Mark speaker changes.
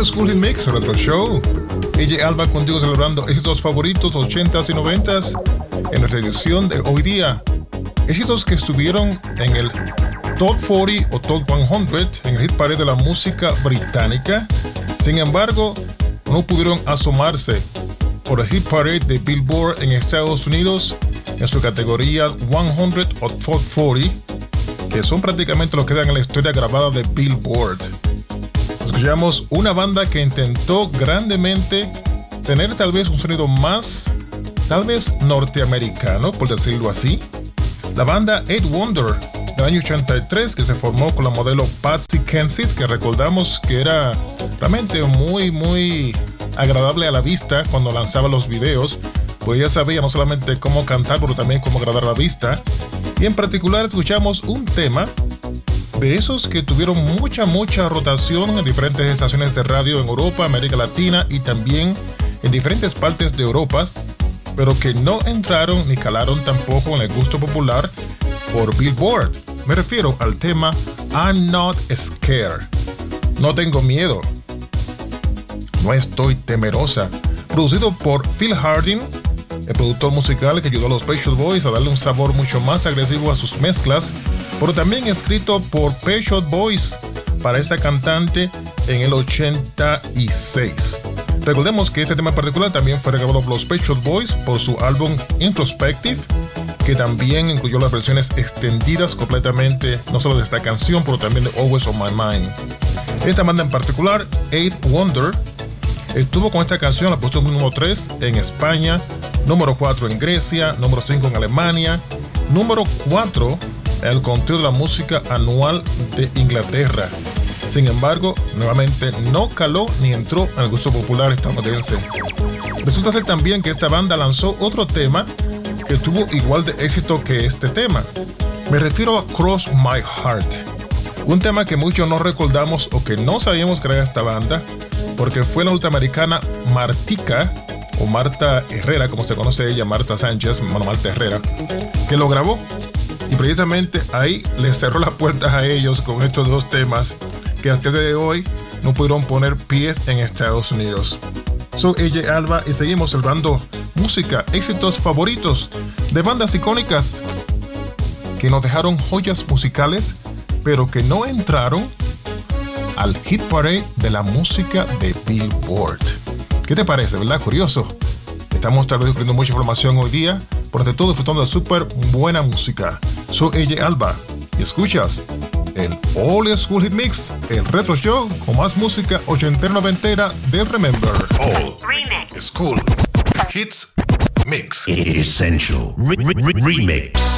Speaker 1: All School Hit Mix Retro Show. AJ Alba contigo celebrando éxitos favoritos 80s y 90s en nuestra edición de hoy día. Éxitos que estuvieron en el Top 40 o Top 100 en el hit parade de la música británica. Sin embargo, no pudieron asomarse por el hit parade de Billboard en Estados Unidos en su categoría 100 o Top 40, que son prácticamente los que quedan en la historia grabada de Billboard. Escuchamos una banda que intentó grandemente tener tal vez un sonido más, tal vez norteamericano, por decirlo así. La banda Eight Wonder del año 83, que se formó con la modelo Patsy Kensit, que recordamos que era realmente muy agradable a la vista cuando lanzaba los videos, pues ella sabía no solamente cómo cantar, pero también cómo agradar a la vista. Y en particular escuchamos un tema de esos que tuvieron mucha rotación en diferentes estaciones de radio en Europa, América Latina y también en diferentes partes de Europa, pero que no entraron ni calaron tampoco en el gusto popular por Billboard. Me refiero al tema I'm Not Scared. No tengo miedo. No estoy temerosa. Producido por Phil Harding, el productor musical que ayudó a los Pet Shop Boys a darle un sabor mucho más agresivo a sus mezclas, pero también escrito por Pet Shop Boys para esta cantante en el 86. Recordemos que este tema en particular también fue grabado por los Pet Shop Boys por su álbum Introspective, que también incluyó las versiones extendidas completamente, no solo de esta canción, pero también de Always on My Mind. Esta banda en particular, Eight Wonder, estuvo con esta canción la posición número 3 en España, número 4 en Grecia, número 5 en Alemania, número 4 en el conteo de la música anual de Inglaterra. Sin embargo, nuevamente no caló ni entró en el gusto popular estadounidense. Resulta ser también que esta banda lanzó otro tema que tuvo igual de éxito que este tema. Me refiero a Cross My Heart, un tema que muchos no recordamos o que no sabíamos que era esta banda, porque fue la norteamericana Martica, o Marta Herrera, como se conoce ella, Marta Sánchez, Marta Herrera, que lo grabó. Y precisamente ahí les cerró las puertas a ellos con estos dos temas que hasta el día de hoy no pudieron poner pies en Estados Unidos. Soy AJ Alba y seguimos celebrando música, éxitos favoritos de bandas icónicas que nos dejaron joyas musicales, pero que no entraron al hit parade de la música de Billboard. ¿Qué te parece, verdad? Curioso. Estamos tal vez descubriendo mucha información hoy día, pero ante todo disfrutando de súper buena música. Soy AJ Alba y escuchas el All School Hit Mix, el retro show con más música ochentera noventera de Remember. All School Hits Mix.
Speaker 2: Essential Remix.